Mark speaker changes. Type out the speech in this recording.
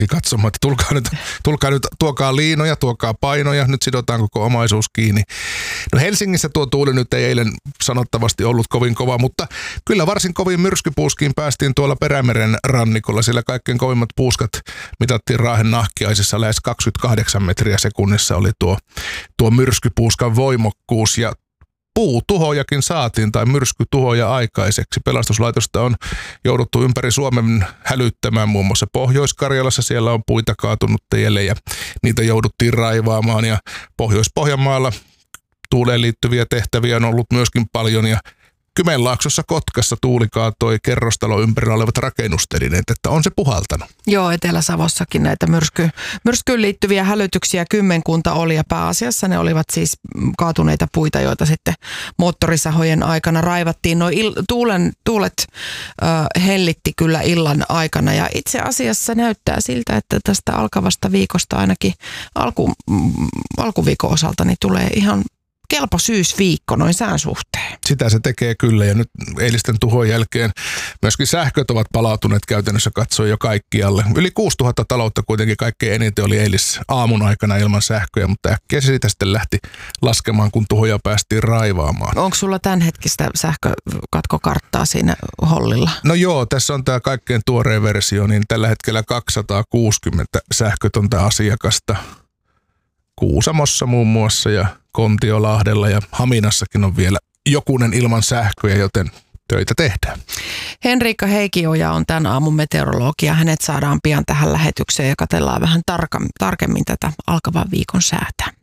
Speaker 1: katsomaan, että tulkaa nyt, tuokaa liinoja, tuokaa painoja, nyt sidotaan koko omaisuus kiinni. No Helsingissä tuo tuuli nyt ei eilen sanottavasti ollut kovin kova, mutta kyllä varsin kovin myrskypuuskiin päästiin tuolla Perämeren rannikolla, sillä kaikkein kovimmat puuskat mitattiin Raahen Nahkiaisissa, lähes 28 metriä sekunnissa oli tuo myrskypuuskan voimakkuus, ja puutuhojakin saatiin tai myrskytuhoja aikaiseksi. Pelastuslaitosta on jouduttu ympäri Suomen hälyttämään, muun muassa Pohjois-Karjalassa. Siellä on puita kaatunut tielle ja niitä jouduttiin raivaamaan. Ja Pohjois-Pohjanmaalla tuuleen liittyviä tehtäviä on ollut myöskin paljon, ja Kymenlaaksossa Kotkassa tuuli kaatoi kerrostalon ympärillä olevat rakennustelineet, että on se puhaltanut.
Speaker 2: Joo, Etelä-Savossakin näitä myrskyyn liittyviä hälytyksiä kymmenkunta oli, ja pääasiassa ne olivat siis kaatuneita puita, joita sitten moottorisahojen aikana raivattiin. Tuulet hellitti kyllä illan aikana, ja itse asiassa näyttää siltä, että tästä alkavasta viikosta ainakin alkuviikon osalta niin tulee ihan kelpo syysviikko noin sään suhteen.
Speaker 1: Sitä se tekee kyllä, ja nyt eilisten tuhon jälkeen myöskin sähköt ovat palautuneet käytännössä katsoen jo kaikkialle. Yli 6000 taloutta kuitenkin kaikkein eniten oli aamun aikana ilman sähköjä, mutta äkkiä se siitä sitten lähti laskemaan, kun tuhoja päästiin raivaamaan.
Speaker 2: Onko sulla tämänhetkistä sähkökatkokarttaa siinä hollilla?
Speaker 1: No joo, tässä on tämä kaikkein tuorein versio, niin tällä hetkellä 260 sähkötöntä asiakasta Kuusamossa muun muassa ja Kontiolahdella, ja Haminassakin on vielä jokunen ilman sähköjä, joten töitä tehdään.
Speaker 2: Henriikka Heikioja on tämän aamun meteorologi, ja hänet saadaan pian tähän lähetykseen ja katsellaan vähän tarkemmin tätä alkavan viikon säätä.